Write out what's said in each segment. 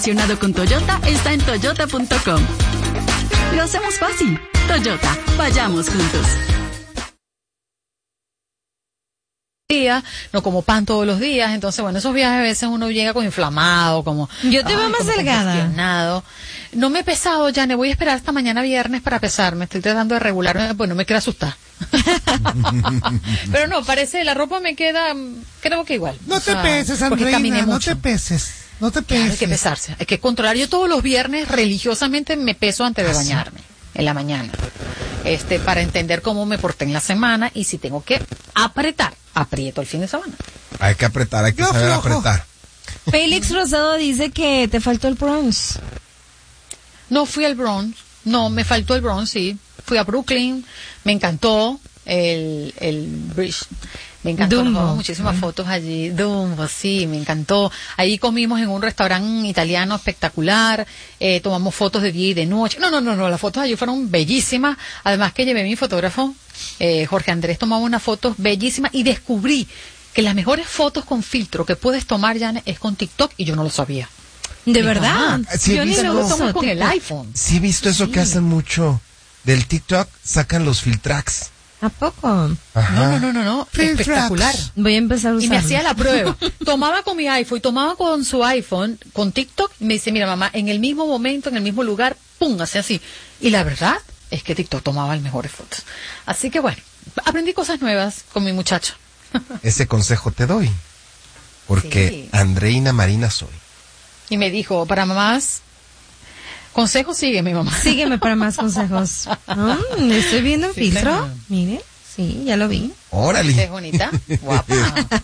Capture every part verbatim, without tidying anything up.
Relacionado con Toyota está en toyota punto com. Lo hacemos fácil. Toyota, vayamos juntos. Día, no como pan todos los días, entonces bueno, esos viajes a veces uno llega como inflamado, como yo te veo más delgada. No me he pesado, ya me voy a esperar hasta mañana viernes para pesarme, estoy tratando de regularme, pues no me quiero asustar. Pero no, parece, la ropa me queda, creo que igual. No te o sea, peses, Andreina, no te peses. No te peses. Claro, hay que pesarse, hay que controlar. Yo todos los viernes religiosamente me peso antes de bañarme, en la mañana, este, para entender cómo me porté en la semana y si tengo que apretar, aprieto el fin de semana. Hay que apretar, hay que Yo saber flojo. apretar. Félix Rosado dice que te faltó el Bronx. No fui al Bronx, no, me faltó el Bronx, sí. Fui a Brooklyn, me encantó el, el Bridge. Me encantó, tomamos muchísimas fotos allí. Dumbo, sí, me encantó. Ahí comimos en un restaurante italiano espectacular, eh, tomamos fotos de día y de noche. No, no, no, no, las fotos allí fueron bellísimas. Además que llevé mi fotógrafo, eh, Jorge Andrés, tomaba unas fotos bellísimas y descubrí que las mejores fotos con filtro que puedes tomar, Janet, es con TikTok y yo no lo sabía. ¿De verdad? Ah, sí, yo ni visto, lo tomo con el iPhone. Sí he visto eso sí. que hacen mucho. Del TikTok sacan los filtrax. ¿A poco? Ajá. No, no, no, no, no. Espectacular. Voy a empezar a usarlo. Y me hacía la prueba. Tomaba con mi iPhone y tomaba con su iPhone, con TikTok, y me dice, mira mamá, en el mismo momento, en el mismo lugar, pum, hace así. Y la verdad es que TikTok tomaba las mejores fotos. Así que bueno, aprendí cosas nuevas con mi muchacho. Ese consejo te doy. Porque sí. Andreina Marina soy. Y me dijo, para mamás, consejos, sígueme, mamá. Sígueme para más consejos. Oh, estoy viendo el sí, filtro. Claro. Mire, sí, ya lo vi. Órale. Es bonita, guapa.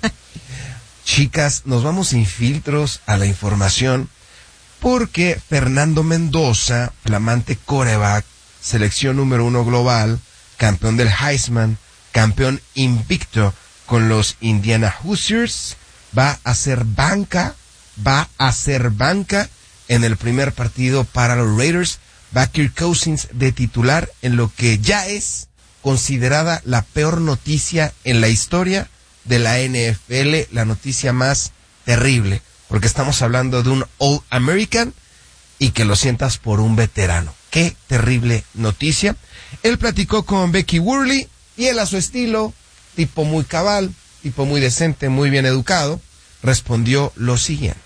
Chicas, nos vamos sin filtros a la información porque Fernando Mendoza, flamante quarterback, selección número uno global, campeón del Heisman, campeón invicto con los Indiana Hoosiers, va a ser banca, va a ser banca en el primer partido para los Raiders. Va Kirk Cousins de titular en lo que ya es considerada la peor noticia en la historia de la N F L, la noticia más terrible, porque estamos hablando de un All American y que lo sientas por un veterano. Qué terrible noticia. Él platicó con Becky Worley y él a su estilo, tipo muy cabal, tipo muy decente, muy bien educado, respondió lo siguiente.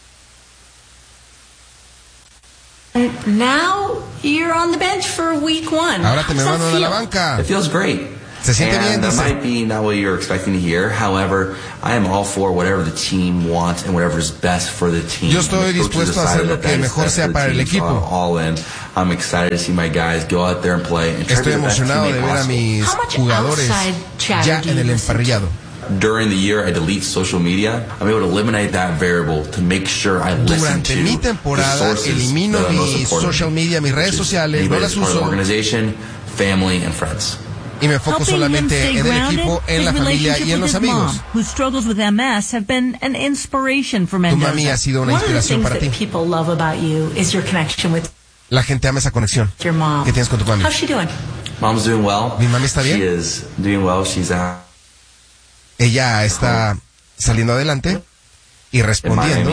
Now you're on the bench for week one. Ahora te me van a la banca. It feels great. Se siente and bien, that dice. might be not what you're expecting to hear. However, I am all for whatever the team wants and whatever is best for the team. Yo estoy dispuesto a hacer lo que mejor sea para el equipo. All in. I'm excited to see my guys go out there and play and try Estoy to be the best emocionado de teammate ver a possible. mis jugadores ya en el emparrillado. During the year, I delete social media. I'm able to eliminate that variable to make sure I listen Durante to mi temporada elimino mi social media, mis redes sociales, no las uso. Organization, family, and friends. Y me enfoco solamente en el equipo, en la familia y en los amigos. Who struggles with M S have been an inspiration for Tu mami ha sido una inspiración para ti. People love about you is your connection with La gente ama esa conexión your mom. que tienes con tu mami. How's she doing? Mom's doing well. Mi mami está bien. She is doing well. She's out. Ella está saliendo adelante y respondiendo.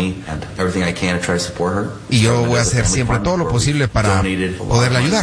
Y yo voy a hacer siempre todo lo posible para poderla ayudar.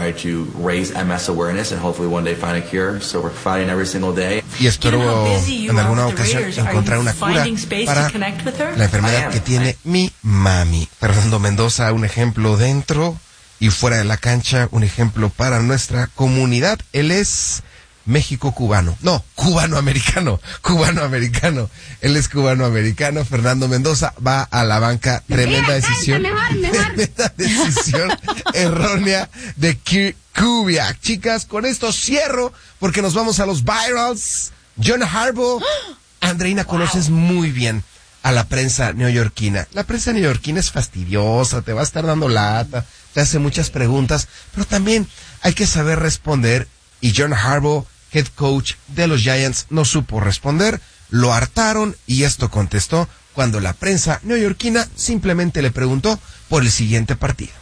Y espero en alguna ocasión encontrar una cura para la enfermedad que tiene mi mami. Fernando Mendoza, un ejemplo dentro y fuera de la cancha, un ejemplo para nuestra comunidad. Él es México cubano, no, cubano-americano, cubano-americano, él es cubano-americano. Fernando Mendoza va a la banca. Tremenda decisión, tremenda decisión errónea de Kirk Kubiak. Chicas, con esto cierro porque nos vamos a los virals. John Harbaugh. Andreina, conoces muy bien a la prensa neoyorquina. La prensa neoyorquina es fastidiosa, te va a estar dando lata, te hace muchas preguntas, pero también hay que saber responder. Y John Harbaugh, head coach de los Giants, no supo responder, lo hartaron y esto contestó cuando la prensa neoyorquina simplemente le preguntó por el siguiente partido.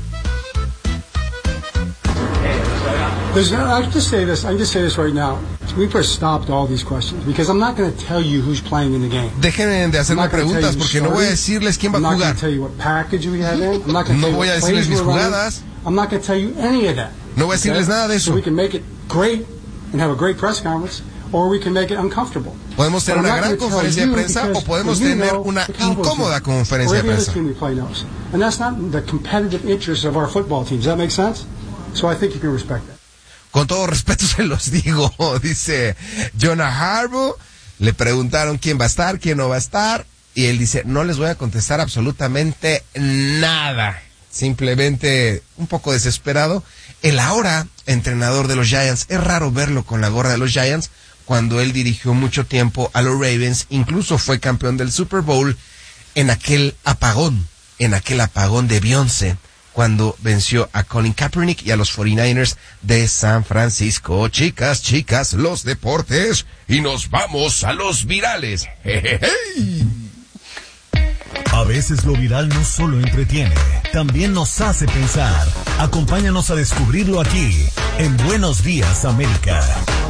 There's, I can just say this, I can just say this right now. Dejen de hacerme preguntas porque no voy a decirles quién va a jugar. No voy a decirles mis jugadas. No voy a decirles nada de eso. Podemos tener una gran conferencia de prensa o podemos tener una incómoda conferencia de prensa. Con todo respeto se los digo, dice Jonah Harbaugh. Le preguntaron quién va a estar, quién no va a estar, y él dice, no les voy a contestar absolutamente nada. Simplemente un poco desesperado. El ahora entrenador de los Giants, es raro verlo con la gorra de los Giants, cuando él dirigió mucho tiempo a los Ravens, incluso fue campeón del Super Bowl en aquel apagón, en aquel apagón de Beyoncé, cuando venció a Colin Kaepernick y a los cuarenta y nueve ers de San Francisco. Chicas, chicas, los deportes, y nos vamos a los virales. Jejeje. A veces lo viral no solo entretiene, también nos hace pensar. Acompáñanos a descubrirlo aquí, en Buenos Días, América.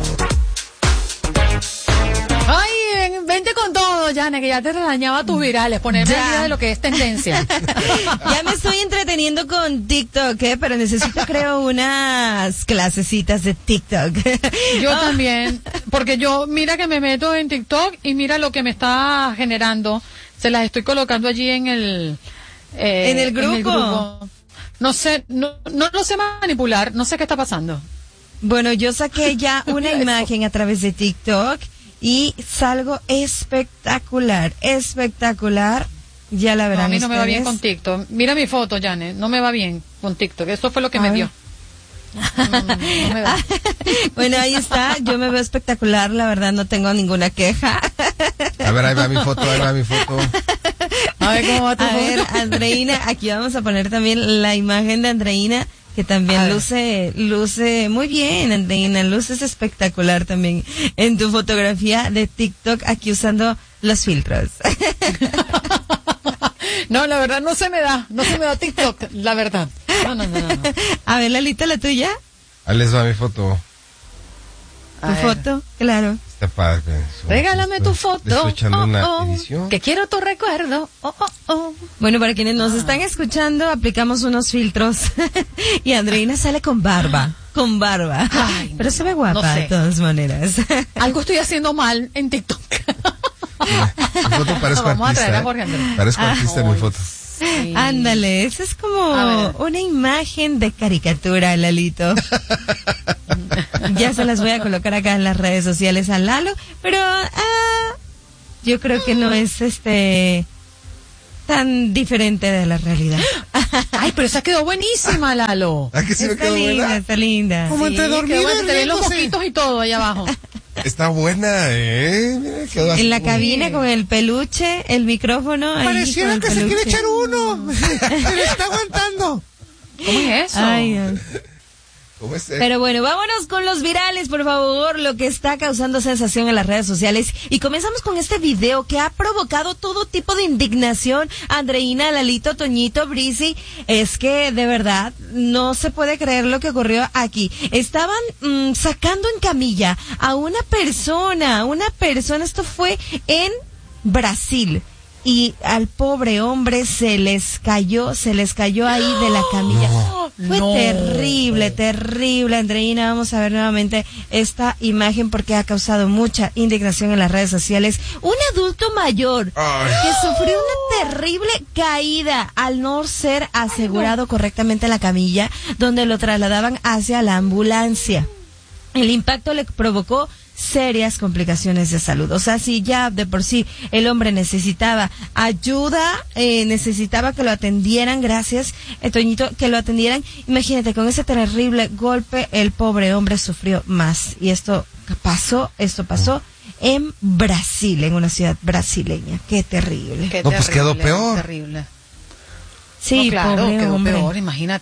Ay, vente con todo, Jane, que ya te dañaba tus virales, ponerme al día de lo que es tendencia. Ya me estoy entreteniendo con TikTok, ¿eh? Pero necesito, creo, unas clasecitas de TikTok. Yo oh. también, porque yo, mira que me meto en TikTok y mira lo que me está generando. Se las estoy colocando allí en el... Eh, ¿En el grupo? En el grupo. No sé, no, no lo sé manipular, no sé qué está pasando. Bueno, yo saqué ya una imagen a través de TikTok y salgo espectacular, espectacular. Ya la verán. No, a mí no ustedes. Me va bien con TikTok. Mira mi foto, Janet, no me va bien con TikTok. Eso fue lo que a me ver. dio. No, no, no me va. Bueno, ahí está, yo me veo espectacular, la verdad no tengo ninguna queja. A ver, ahí va mi foto, ahí va mi foto. A ver cómo va tu A foto. ver, Andreina, aquí vamos a poner también la imagen de Andreina, que también luce, luce muy bien, Andreina, luces espectacular también en tu fotografía de TikTok, aquí usando los filtros. No, la verdad no se me da, no se me da TikTok, la verdad. No, no, no, no. no. A ver, Lalita, la tuya. Ahí les va mi foto. Tu foto, claro. Está padre. Regálame tu foto. Le estoy echando oh, una oh, edición. Que quiero tu recuerdo. Oh, oh, oh. Bueno, para quienes nos están escuchando, aplicamos unos filtros y Andreina sale con barba, con barba. Ay, pero se ve guapa no sé. De todas maneras. Algo estoy haciendo mal en TikTok. Mi foto parezco no, vamos artista. A traer a Jorge Andrés. ¿eh? Parezco ah, artista en mi foto. Sí. Ándale, eso es como una imagen de caricatura, Lalito. Ya se las voy a colocar acá en las redes sociales a Lalo, pero ah, yo creo que no es este tan diferente de la realidad. Ay, pero esa quedó buenísima, Lalo. ¿A que sí me está quedó linda, buena? Está linda. Como sí, entre dormida bueno, y te ven los riéndose. moquitos y todo allá abajo. Está buena, ¿eh? Mira, quedó así. En la cabina con el peluche, el micrófono. Pareciera ahí que se quiere echar uno. Se le está aguantando. ¿Cómo es eso? Ay, Dios. ¿Cómo es? Pero bueno, vámonos con los virales, por favor, lo que está causando sensación en las redes sociales. Y comenzamos con este video que ha provocado todo tipo de indignación. Andreina, Lalito, Toñito, Brisi, es que de verdad no se puede creer lo que ocurrió aquí. Estaban mmm, sacando en camilla a una persona, una persona, esto fue en Brasil. Y al pobre hombre se les cayó, se les cayó ahí de la camilla. No, Fue no. terrible, terrible, Andreina. Vamos a ver nuevamente esta imagen porque ha causado mucha indignación en las redes sociales. Un adulto mayor Ay. que sufrió una terrible caída al no ser asegurado correctamente en la camilla donde lo trasladaban hacia la ambulancia. El impacto le provocó serias complicaciones de salud. O sea, si ya de por sí el hombre necesitaba ayuda, eh, necesitaba que lo atendieran, gracias, eh, Toñito, que lo atendieran, imagínate, con ese terrible golpe, el pobre hombre sufrió más. Y esto pasó, esto pasó en Brasil, en una ciudad brasileña. Qué terrible. Qué no, terrible, pues quedó peor. Terrible. Sí, no, claro, pobre quedó hombre. peor, imagínate.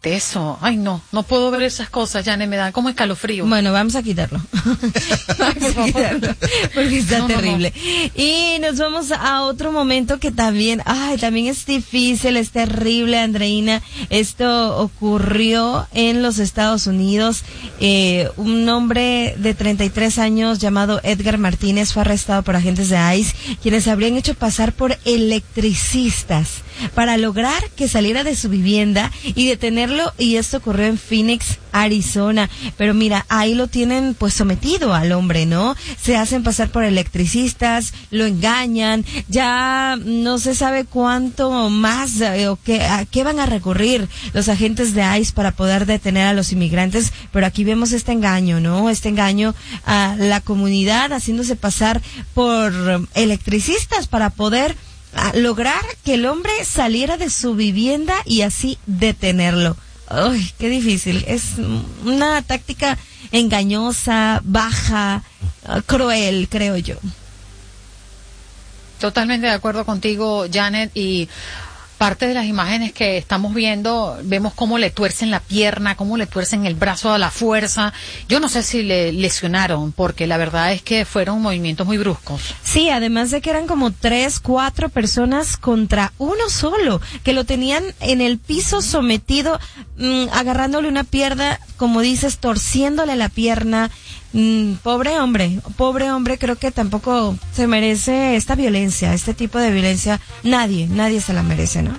detesto. Ay, no, no puedo ver esas cosas, Janet, me dan como escalofrío. Bueno, vamos a quitarlo. vamos a quitarlo, porque está no, terrible. No, no. Y nos vamos a otro momento que también, ay, también es difícil, es terrible, Andreina. Esto ocurrió en los Estados Unidos. Eh, un hombre de treinta y tres años llamado Edgar Martínez fue arrestado por agentes de I C E, quienes habrían hecho pasar por electricistas para lograr que saliera de su vivienda y detenerlo, y esto ocurrió en Phoenix, Arizona. Pero mira, ahí lo tienen pues sometido al hombre, ¿no? Se hacen pasar por electricistas, lo engañan, ya no se sabe cuánto más eh, o qué, a qué van a recurrir los agentes de I C E para poder detener a los inmigrantes, pero aquí vemos este engaño, ¿no? Este engaño a la comunidad haciéndose pasar por electricistas para poder a lograr que el hombre saliera de su vivienda y así detenerlo. Ay, qué difícil. Es una táctica engañosa, baja, uh, cruel, creo yo. Totalmente de acuerdo contigo, Janet, y parte de las imágenes que estamos viendo, vemos cómo le tuercen la pierna, cómo le tuercen el brazo a la fuerza. Yo no sé si le lesionaron, porque la verdad es que fueron movimientos muy bruscos. Sí, además de que eran como tres, cuatro personas contra uno solo, que lo tenían en el piso sometido, mmm, agarrándole una pierna, como dices, torciéndole la pierna. Mm, pobre hombre, pobre hombre, creo que tampoco se merece esta violencia, este tipo de violencia. Nadie, nadie se la merece, ¿no?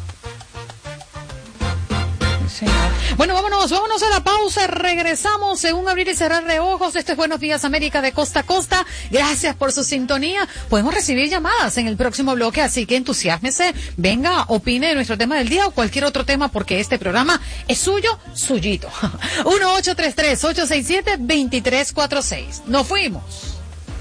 Sí. Bueno, vámonos, vámonos a la pausa, regresamos en un abrir y cerrar de ojos. Este es Buenos Días América de costa a costa. Gracias por su sintonía. Podemos recibir llamadas en el próximo bloque, así que entusiásmese, venga, opine de nuestro tema del día o cualquier otro tema, porque este programa es suyo, suyito. uno ocho tres tres, ocho seis siete, dos tres cuatro seis. Nos fuimos.